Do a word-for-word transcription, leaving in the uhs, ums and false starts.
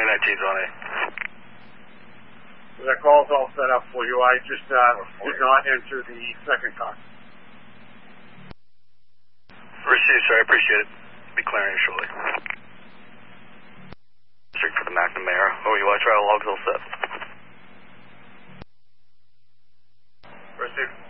nineteens on A. That call's all set up for you. I just uh, did not enter the second car. Received, sir. I appreciate it. Be clearing you shortly. District for the McNamara. O U I trial logs all set. Received.